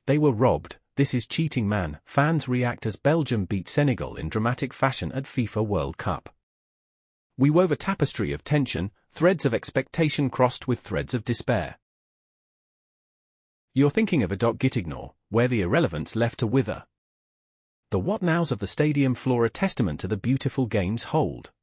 They were robbed, this is cheating man, fans react as Belgium beat Senegal in dramatic fashion at FIFA World Cup. We wove a tapestry of tension, threads of expectation crossed with threads of despair. You're thinking of a Gitignore, where the irrelevance left to wither. The what nows of the stadium floor a testament to the beautiful game's hold.